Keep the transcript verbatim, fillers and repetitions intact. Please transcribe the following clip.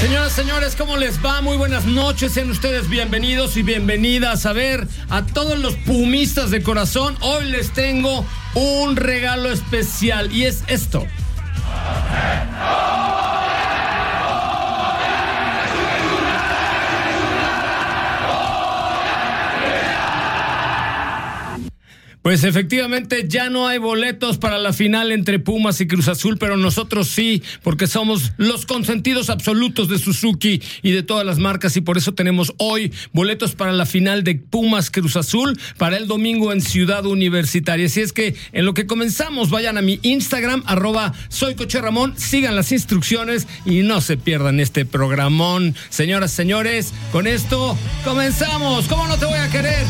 Señoras, señores, ¿cómo les va? Muy buenas noches, sean ustedes bienvenidos y bienvenidas a ver a todos los pumistas de corazón. Hoy les tengo un regalo especial y es esto. Pues efectivamente ya no hay boletos para la final entre Pumas y Cruz Azul, pero nosotros sí, porque somos los consentidos absolutos de Suzuki y de todas las marcas, y por eso tenemos hoy boletos para la final de Pumas Cruz Azul para el domingo en Ciudad Universitaria. Así es que en lo que comenzamos, vayan a mi Instagram, arroba soy Coche Ramón, sigan las instrucciones y no se pierdan este programón. Señoras, señores, con esto comenzamos. ¿Cómo no te voy a querer?